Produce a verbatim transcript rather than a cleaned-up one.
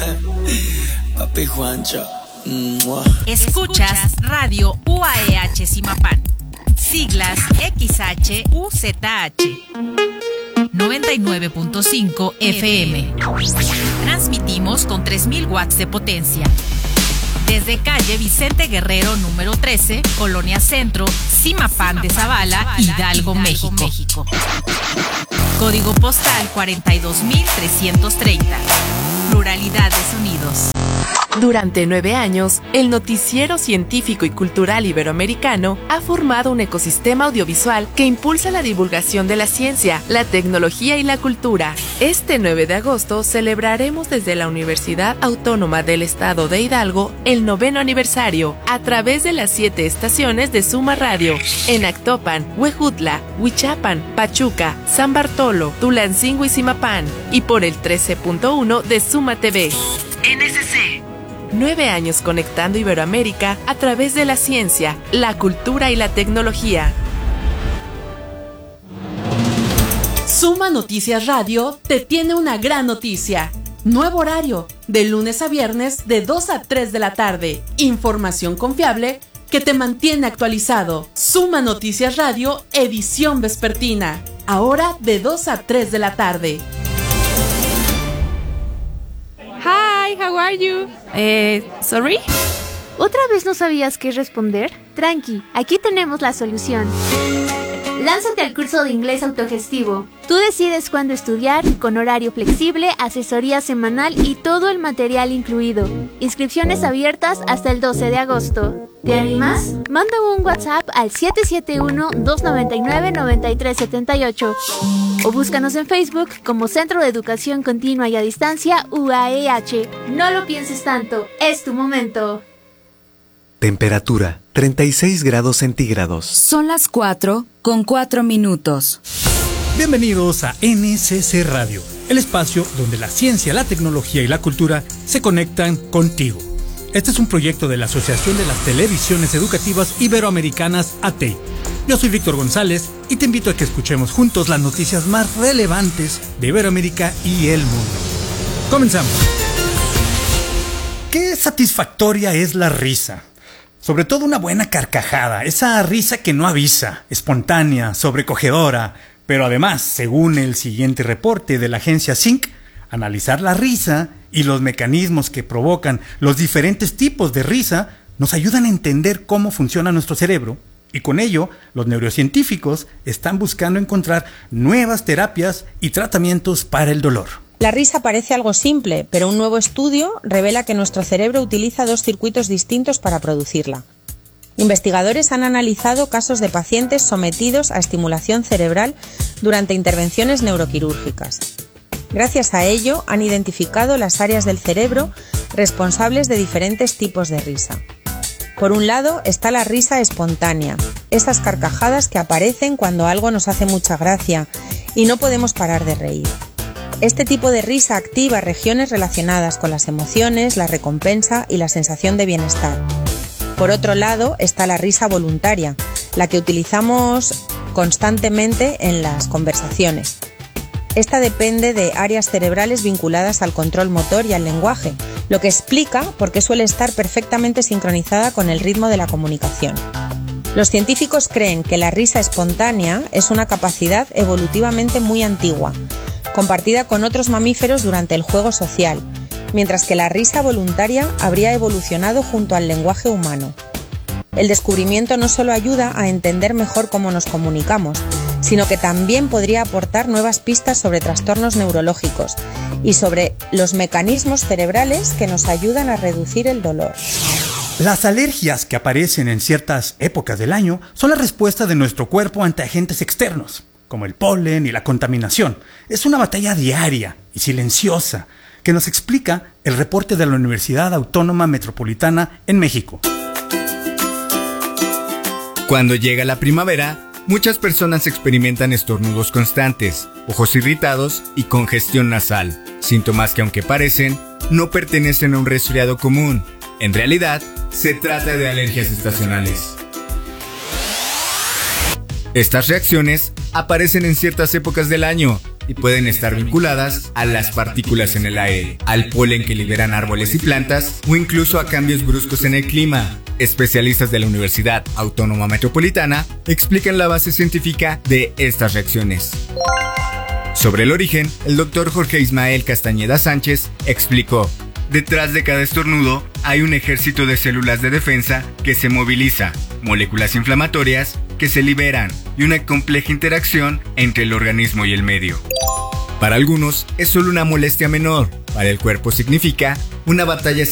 Papi Juancho. Mua. Escuchas Radio U A E H Zimapán. Siglas X H U Z H. noventa y nueve punto cinco F M. Transmitimos con tres mil watts de potencia. Desde calle Vicente Guerrero número trece, Colonia Centro, Zimapán de Zavala, Hidalgo, México. Código postal cuarenta y dos mil trescientos treinta. Pluralidad de sonidos. Durante nueve años, el noticiero científico y cultural iberoamericano ha formado un ecosistema audiovisual que impulsa la divulgación de la ciencia, la tecnología y la cultura. Este nueve de agosto celebraremos desde la Universidad Autónoma del Estado de Hidalgo el noveno aniversario a través de las siete estaciones de Suma Radio en Actopan, Huejutla, Huichapan, Pachuca, San Bartolo, Tulancingo y Zimapán y por el trece punto uno de Suma T V. N S C. Nueve años conectando Iberoamérica a través de la ciencia, la cultura y la tecnología. Suma Noticias Radio te tiene una gran noticia. Nuevo horario, de lunes a viernes de dos a tres de la tarde. Información confiable que te mantiene actualizado. Suma Noticias Radio, edición vespertina. Ahora de dos a tres de la tarde. Hi, how are you? Eh, sorry? ¿Otra vez no sabías qué responder? Tranqui, aquí tenemos la solución. Lánzate al curso de inglés autogestivo. Tú decides cuándo estudiar, con horario flexible, asesoría semanal y todo el material incluido. Inscripciones abiertas hasta el doce de agosto. ¿Te animas? Manda un WhatsApp al siete siete uno, dos nueve nueve, nueve tres siete ocho o búscanos en Facebook como Centro de Educación Continua y a Distancia U A E H. No lo pienses tanto, es tu momento. Temperatura treinta y seis grados centígrados. Son las cuatro con cuatro minutos. Bienvenidos a N S C Radio, el espacio donde la ciencia, la tecnología y la cultura se conectan contigo. Este es un proyecto de la Asociación de las Televisiones Educativas Iberoamericanas, A T E I. Yo soy Víctor González y te invito a que escuchemos juntos las noticias más relevantes de Iberoamérica y el mundo. Comenzamos. Qué satisfactoria es la risa. Sobre todo una buena carcajada, esa risa que no avisa, espontánea, sobrecogedora. Pero además, según el siguiente reporte de la agencia Sync, analizar la risa y los mecanismos que provocan los diferentes tipos de risa nos ayudan a entender cómo funciona nuestro cerebro. Y con ello, los neurocientíficos están buscando encontrar nuevas terapias y tratamientos para el dolor. La risa parece algo simple, pero un nuevo estudio revela que nuestro cerebro utiliza dos circuitos distintos para producirla. Investigadores han analizado casos de pacientes sometidos a estimulación cerebral durante intervenciones neuroquirúrgicas. Gracias a ello, han identificado las áreas del cerebro responsables de diferentes tipos de risa. Por un lado está la risa espontánea, esas carcajadas que aparecen cuando algo nos hace mucha gracia y no podemos parar de reír. Este tipo de risa activa regiones relacionadas con las emociones, la recompensa y la sensación de bienestar. Por otro lado está la risa voluntaria, la que utilizamos constantemente en las conversaciones. Esta depende de áreas cerebrales vinculadas al control motor y al lenguaje, lo que explica por qué suele estar perfectamente sincronizada con el ritmo de la comunicación. Los científicos creen que la risa espontánea es una capacidad evolutivamente muy antigua, compartida con otros mamíferos durante el juego social, mientras que la risa voluntaria habría evolucionado junto al lenguaje humano. El descubrimiento no solo ayuda a entender mejor cómo nos comunicamos, sino que también podría aportar nuevas pistas sobre trastornos neurológicos y sobre los mecanismos cerebrales que nos ayudan a reducir el dolor. Las alergias que aparecen en ciertas épocas del año son la respuesta de nuestro cuerpo ante agentes externos, como el polen y la contaminación. Es una batalla diaria y silenciosa que nos explica el reporte de la Universidad Autónoma Metropolitana en México. Cuando llega la primavera, muchas personas experimentan estornudos constantes, ojos irritados y congestión nasal, síntomas que aunque parecen, no pertenecen a un resfriado común. En realidad, se trata de alergias estacionales. Estas reacciones aparecen en ciertas épocas del año y pueden estar vinculadas a las partículas en el aire, al polen que liberan árboles y plantas o incluso a cambios bruscos en el clima. Especialistas de la Universidad Autónoma Metropolitana explican la base científica de estas reacciones. Sobre el origen, el doctor Jorge Ismael Castañeda Sánchez explicó: detrás de cada estornudo hay un ejército de células de defensa que se moviliza, moléculas inflamatorias que se liberan y una compleja interacción entre el organismo y el medio. Para algunos es solo una molestia menor, para el cuerpo significa una batalla